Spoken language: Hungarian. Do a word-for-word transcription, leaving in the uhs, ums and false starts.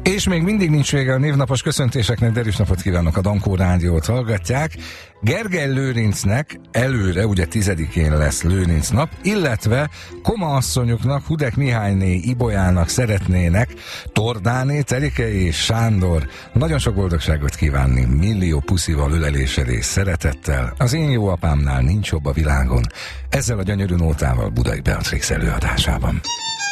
És még mindig nincs vége a névnapos köszöntéseknek, derűs napot kívánok, a Dankó Rádiót hallgatják. Gergely Lőrincnek előre, ugye tizedikén lesz Lőrinc nap, illetve Koma asszonyuknak, Hudek Mihályné Ibolyának szeretnének Tordáné, Terike és Sándor nagyon sok boldogságot kívánni, millió puszival, öleléssel és szeretettel. Az én jó apámnál nincs jobb a világon. Ezzel a gyönyörű nótával Budai Beatrix előadásában.